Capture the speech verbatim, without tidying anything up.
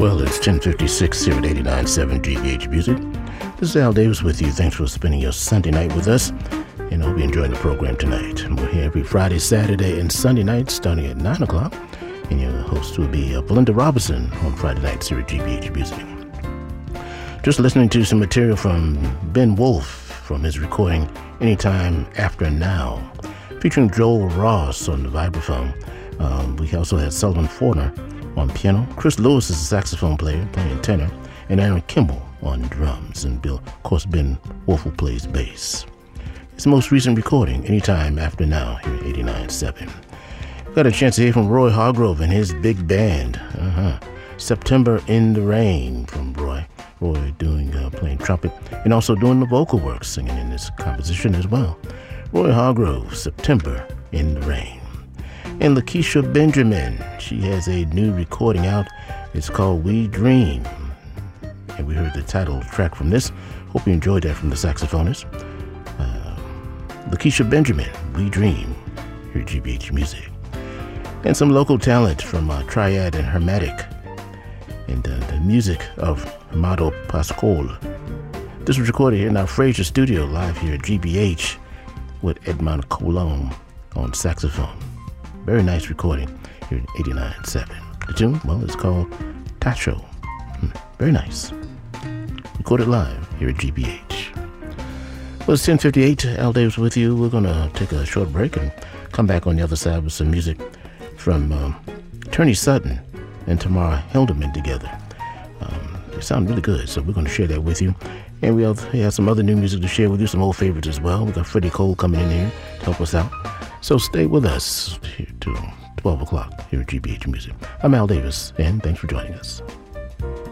Well, it's ten fifty-six here at eighty-nine point seven G B H Music. This is Al Davis with you. Thanks for spending your Sunday night with us. And I hope you're enjoying the program tonight. We're here every Friday, Saturday, and Sunday night starting at nine o'clock. And your host will be uh, Belinda Robinson on Friday nights here at G B H Music. Just listening to some material from Ben Wolf from his recording Anytime After Now, featuring Joel Ross on the vibraphone. Um, we also had Sullivan Forner on piano, Chris Lewis is a saxophone player playing tenor, and Aaron Kimball on drums, and Bill, of course, Ben Wolf plays bass. His most recent recording, Anytime After Now, here at eighty-nine point seven. Got a chance to hear from Roy Hargrove and his big band. Uh-huh. September in the Rain from Roy. Roy doing uh, playing trumpet and also doing the vocal work, singing in this composition as well. Roy Hargrove, September in the Rain. And Lakeisha Benjamin, she has a new recording out. It's called We Dream. And we heard the title track from this. Hope you enjoyed that from the saxophonist. Uh, Lakeisha Benjamin, We Dream, here at G B H Music. And some local talent from uh, Triad and Hermetic. And uh, the music of Amado Pascual. This was recorded here in our Fraser studio live here at G B H with Edmond Colon on saxophone. Very nice recording here at eighty-nine point seven. The tune, well, it's called Tacho. Hmm, very nice. Recorded live here at G B H. Well, it's ten fifty-eight. Al Davis with you. We're going to take a short break and come back on the other side with some music from um, Turney Sutton and Tamara Hildeman together. Um, they sound really good, so we're going to share that with you. And we have, we have some other new music to share with you, some old favorites as well. We got Freddie Cole coming in here to help us out. So stay with us here till twelve o'clock here at G B H Music. I'm Al Davis, and thanks for joining us.